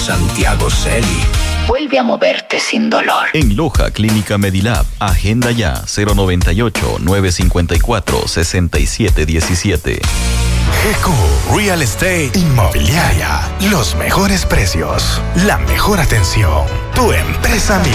Santiago Celi. Vuelve a moverte sin dolor. En Loja Clínica Medilab, agenda ya 098-954-6717. GQ Real Estate Inmobiliaria. Los mejores precios, la mejor atención. Tu empresa amiga.